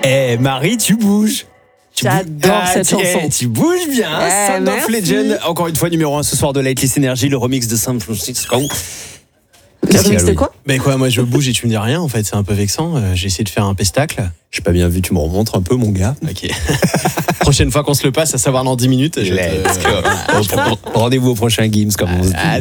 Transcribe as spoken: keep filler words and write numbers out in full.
Eh, Marie, tu bouges. Tu J'adore bouges. cette Ah, chanson. eh, Tu bouges bien. Eh, Sound of merci. Legend. Encore une fois, numéro un ce soir de Lightless Energy, le remix de San Francisco. Le remix de quoi? Mais quoi, moi je bouge et tu me dis rien en fait, c'est un peu vexant. Euh, J'ai essayé de faire un pestacle. J'ai pas bien vu, tu me remontres un peu, mon gars. Ok. Prochaine fois qu'on se le passe, à savoir dans dix minutes. je vais te- Let's go. Rendez-vous au prochain Games, comme on se dit. À